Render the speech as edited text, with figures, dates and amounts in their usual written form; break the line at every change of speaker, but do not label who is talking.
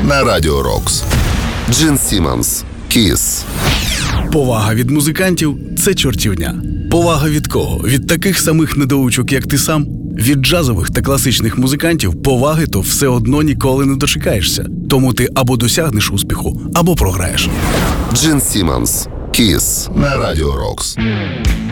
на Радіо Рокс. Джин Сіммонс. Kiss.
Повага від музикантів – це чортівня. Повага від кого? Від таких самих недоучок, як ти сам? Від джазових та класичних музикантів поваги то все одно ніколи не дочекаєшся. Тому ти або досягнеш успіху, або програєш.
Джин Сіммонс. Kiss на Радіо Рокс.